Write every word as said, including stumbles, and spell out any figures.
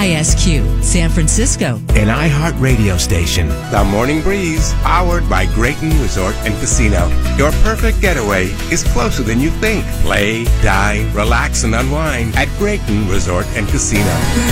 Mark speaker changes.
Speaker 1: I S Q, San Francisco.
Speaker 2: An iHeart radio station. The Morning Breeze, powered by Grayton Resort and Casino. Your perfect getaway is closer than you think. Play, dine, relax, and unwind at Grayton Resort and Casino.